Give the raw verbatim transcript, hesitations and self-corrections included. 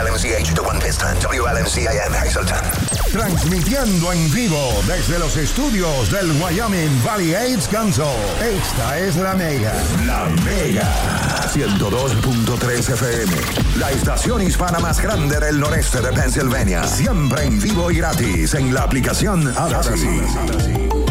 M C H de One Piston, W L M C A M Hazleton. Transmitiendo en vivo desde los estudios del Wyoming Valley AIDS Council. Esta es La Mega. La Mega. ciento dos punto tres F M. La estación hispana más grande del noreste de Pennsylvania. Siempre en vivo y gratis en la aplicación Odyssey.